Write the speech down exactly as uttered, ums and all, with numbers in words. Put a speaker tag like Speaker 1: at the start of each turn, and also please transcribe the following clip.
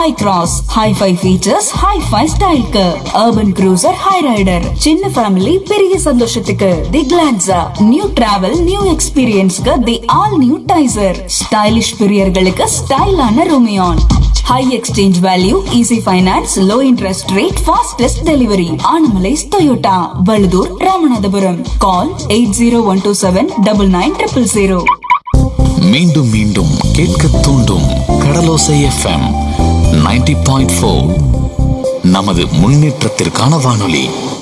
Speaker 1: High cross. High-five features, high-five ஸ்டைலுக்கு. Urban cruiser, high rider. சின்ன family பெரிய சந்தோஷத்துக்கு. தி கிளான்சா. நியூ டிராவல், நியூ எக்ஸ்பீரியன்ஸ்க்கு தி all new Taisor. Stylish பிரியர்களுக்கு ஸ்டைலான ரோமியான். High exchange value, easy finance, low interest rate, fastest delivery. Anamallais Toyota, Valuthur, Ramanathapuram. கால் eight zero one two seven double nine triple zero.
Speaker 2: மீண்டும் மீண்டும் கேட்க தூண்டும் கடலோசை FM ninety point four. நமது முன்னேற்றத்திற்கான வானொலி.